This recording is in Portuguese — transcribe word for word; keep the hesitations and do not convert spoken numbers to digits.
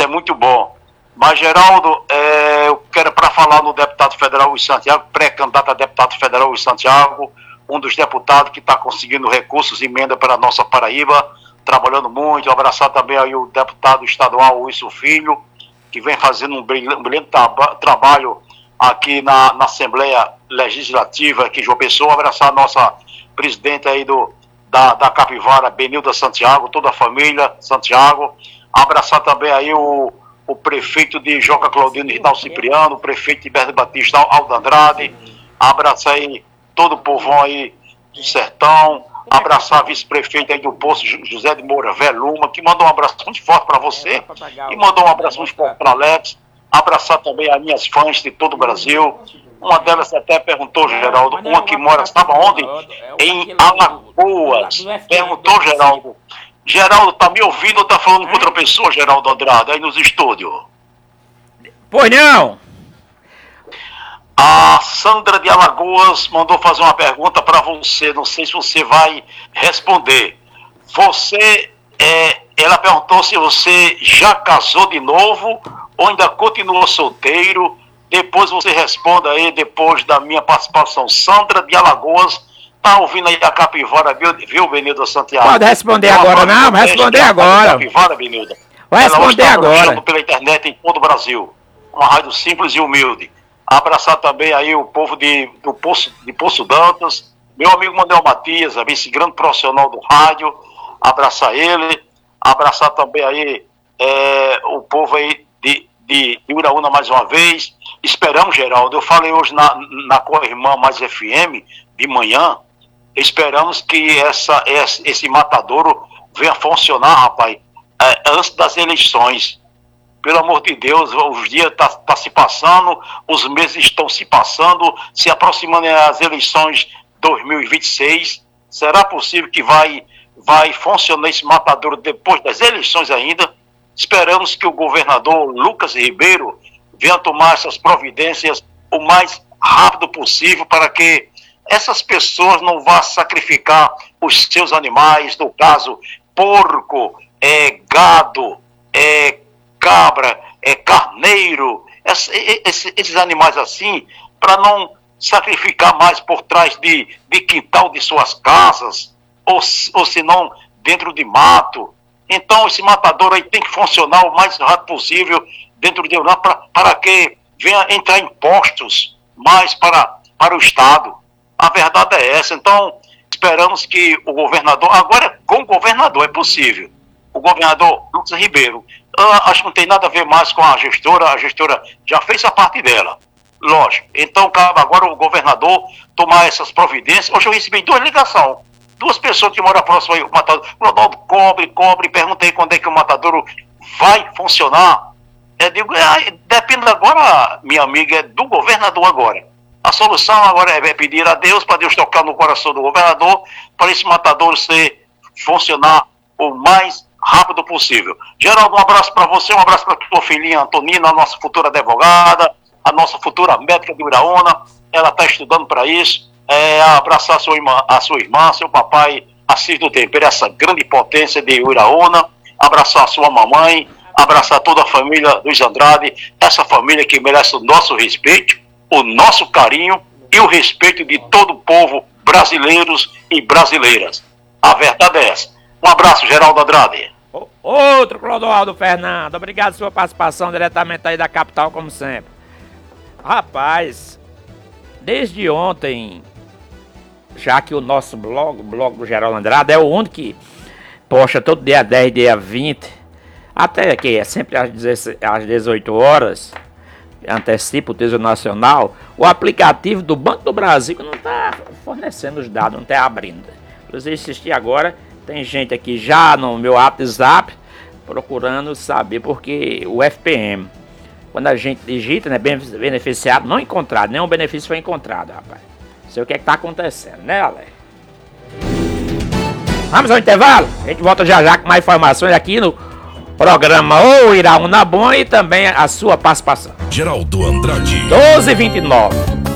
é muito bom. Mas, Geraldo, é, eu quero para falar no deputado federal Luiz Santiago, pré-candidato a deputado federal Luiz Santiago, um dos deputados que está conseguindo recursos e emenda para a nossa Paraíba, trabalhando muito. Abraçar também aí o deputado estadual Wilson Filho, que vem fazendo um brilhante, um brilhante traba, trabalho aqui na, na Assembleia Legislativa aqui em João Pessoa. Abraçar a nossa presidente aí do, da, da Capivara, Benilda Santiago, toda a família Santiago. Abraçar também aí o, o prefeito de Joca Claudino, Rinaldo Cipriano, o prefeito de Berto Batista, Aldo Andrade. Abraçar aí todo o povão aí do sertão. Abraçar a vice-prefeita aí do Poço, José de Moura Veluma, que mandou um abraço muito forte para você, e mandou um abraço muito forte para Alex. Abraçar também as minhas fãs de todo o Brasil. Uma delas até perguntou, Geraldo, uma que mora, estava onde? Em Alagoas. Perguntou, Geraldo, Geraldo, tá me ouvindo ou tá falando com outra pessoa, Geraldo Andrade, aí nos estúdios? Pois não! A Sandra de Alagoas mandou fazer uma pergunta para você, não sei se você vai responder. Você, é, ela perguntou se você já casou de novo ou ainda continua solteiro. Depois você responda aí, depois da minha participação. Sandra de Alagoas, tá ouvindo aí a Capivara, viu, viu Benilda Santiago? Pode responder agora, não, vai responder agora. Capivara, Benilda. Vai responder agora. Pela internet em todo o Brasil. Uma rádio simples e humilde. Abraçar também aí o povo de, do Poço, de Poço Dantas, meu amigo Manuel Matias, esse grande profissional do rádio, abraçar ele, abraçar também aí é, o povo aí de, de Uraúna mais uma vez. Esperamos, Geraldo, eu falei hoje na, na Co-Irmã Mais F M, de manhã, esperamos que essa, esse, esse matadouro venha funcionar, rapaz, é, antes das eleições. Pelo amor de Deus, os dias estão tá, tá se passando, os meses estão se passando, se aproximando as eleições dois mil e vinte e seis. Será possível que vai, vai funcionar esse matadouro depois das eleições ainda? Esperamos que o governador Lucas Ribeiro venha tomar essas providências o mais rápido possível para que essas pessoas não vão sacrificar os seus animais, no caso, porco, é, gado, é, cabra, é, carneiro, esses, esses animais assim, para não sacrificar mais por trás de, de quintal de suas casas, ou, ou se não dentro de mato. Então esse matador aí tem que funcionar o mais rápido possível dentro de Urã, para que venha entrar impostos mais para, para o Estado. A verdade é essa. Então esperamos que o governador, agora com o governador é possível, o governador Lucas Ribeiro, Uh, acho que não tem nada a ver mais com a gestora, a gestora já fez a parte dela, lógico. Então cabe agora o governador tomar essas providências. Hoje eu recebi duas ligações, duas pessoas que moram próximo aí, o matador, Ronaldo, cobre, cobre, perguntei quando é que o matadouro vai funcionar. Eu digo, é, depende agora, minha amiga, é do governador agora. A solução agora é pedir a Deus, para Deus tocar no coração do governador, para esse matadouro ser, funcionar o mais rápido possível. Geraldo, um abraço para você, um abraço para tua filhinha Antonina, a nossa futura advogada, a nossa futura médica de Uraúna, ela está estudando para isso. É, abraçar a sua, irmã, a sua irmã, seu papai, Assis do Tempero, essa grande potência de Uraúna, abraçar a sua mamãe, abraçar toda a família Luiz Andrade, essa família que merece o nosso respeito, o nosso carinho e o respeito de todo o povo, brasileiros e brasileiras. A verdade é essa. Um abraço, Geraldo Andrade. Outro Clodoaldo Fernando, obrigado pela sua participação diretamente aí da capital, como sempre. Rapaz, desde ontem, já que o nosso blog, o blog do Geraldo Andrade, é o único que posta todo dia dez, dia vinte, até que é sempre às dezoito horas, antecipa o Tesouro Nacional, o aplicativo do Banco do Brasil não está fornecendo os dados, não está abrindo. Inclusive, assisti agora. Tem gente aqui já no meu WhatsApp procurando saber porque o F P M, quando a gente digita, né, beneficiado, não encontrado, nenhum benefício foi encontrado, rapaz. Não sei o que é que tá acontecendo, né, Ale? Vamos ao intervalo? A gente volta já já com mais informações aqui no programa O Iraúna Bom e também a sua participação. Geraldo Andrade. doze e vinte e nove.